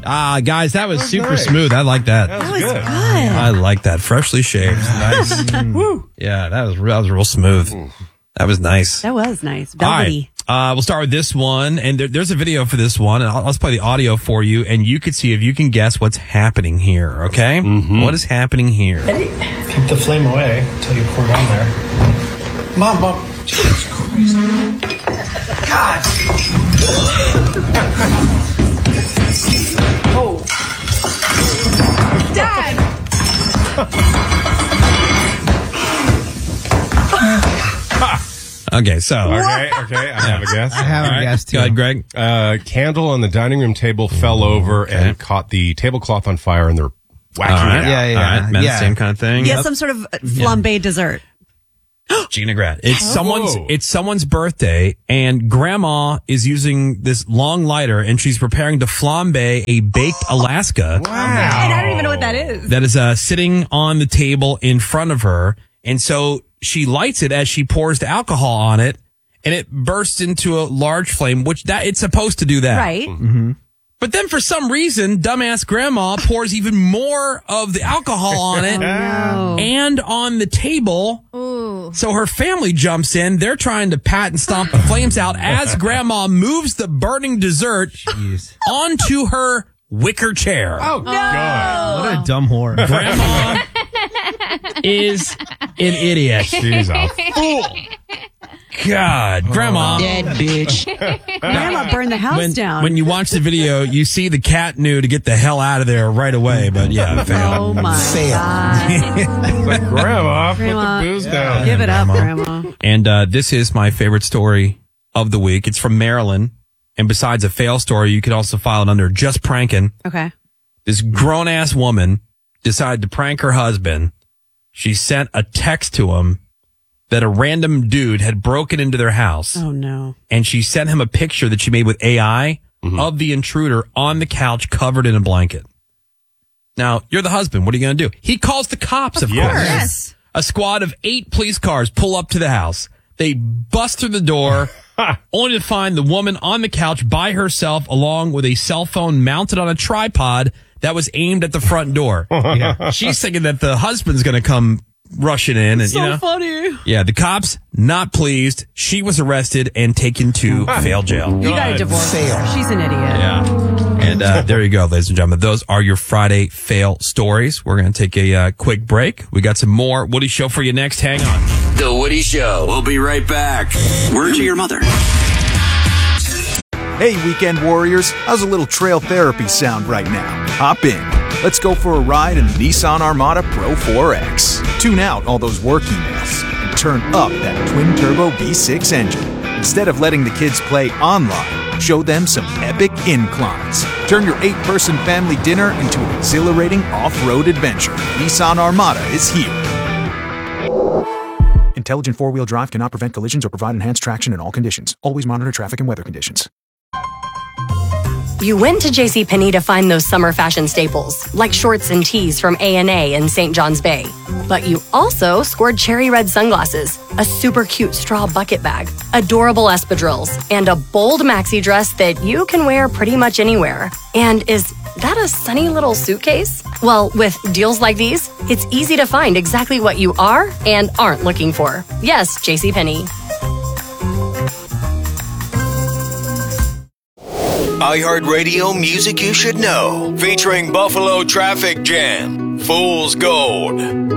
Guys, that was super smooth. I like that. That was good. I like that. Freshly shaved. Nice. Woo. Yeah, that was real smooth. That was nice. That was nice. Velvety. All right. We'll start with this one. And there's a video for this one. And let's play the audio for you. And you could see if you can guess what's happening here. Okay? Mm-hmm. What is happening here? Keep the flame away until you pour it on there. Mom. Jesus Christ. God. Oh. Dad. Okay, so. Okay, I have a guess. I have a guess, too. Go ahead, Greg. Candle on the dining room table fell over and caught the tablecloth on fire, and they're whacking it out. All right, men, same kind of thing. Yeah, some sort of flambe dessert. Gina Grad. It's someone's birthday, and Grandma is using this long lighter, and she's preparing to flambe a baked Alaska. Wow! And I don't even know what that is. That is sitting on the table in front of her, and so she lights it as she pours the alcohol on it, and it bursts into a large flame. Which it's supposed to do that, right? Mm-hmm. But then for some reason, dumbass Grandma pours even more of the alcohol on it and on the table. Ooh. So her family jumps in. They're trying to pat and stomp the flames out as Grandma moves the burning dessert onto her wicker chair. Oh, God. What a dumb whore. Grandma is an idiot. She's a fool. God, Grandma. Dead bitch. Grandma burned the house down. When you watch the video, you see the cat knew to get the hell out of there right away, but yeah, fail. Oh my God. Grandma, put the booze down. Give it up, Grandma. And this is my favorite story of the week. It's from Maryland. And besides a fail story, you could also file it under just pranking. Okay. This grown-ass woman decided to prank her husband. She sent a text to him that a random dude had broken into their house. Oh, no. And she sent him a picture that she made with AI of the intruder on the couch covered in a blanket. Now, you're the husband. What are you going to do? He calls the cops, of course. Yes. A squad of 8 police cars pull up to the house. They bust through the door, only to find the woman on the couch by herself, along with a cell phone mounted on a tripod that was aimed at the front door. She's thinking that the husband's going to come rushing in. And, So funny. Yeah, the cops, not pleased. She was arrested and taken to fail jail. You got to divorce her. She's an idiot. Yeah. And there you go, ladies and gentlemen. Those are your Friday fail stories. We're going to take a quick break. We got some more Woody Show for you next. Hang on. The Woody Show. We'll be right back. Word to your mother. Hey, weekend warriors. How's a little trail therapy sound right now? Hop in. Let's go for a ride in the Nissan Armada Pro 4X. Tune out all those work emails and turn up that twin-turbo V6 engine. Instead of letting the kids play online, show them some epic inclines. Turn your 8-person family dinner into an exhilarating off-road adventure. Nissan Armada is here. Intelligent four-wheel drive cannot prevent collisions or provide enhanced traction in all conditions. Always monitor traffic and weather conditions. You went to JCPenney to find those summer fashion staples, like shorts and tees from A&A and St. John's Bay. But you also scored cherry red sunglasses, a super cute straw bucket bag, adorable espadrilles, and a bold maxi dress that you can wear pretty much anywhere. And is that a sunny little suitcase? Well, with deals like these, it's easy to find exactly what you are and aren't looking for. Yes, JCPenney. iHeartRadio Music You Should Know, featuring Buffalo Traffic Jam, Fool's Gold.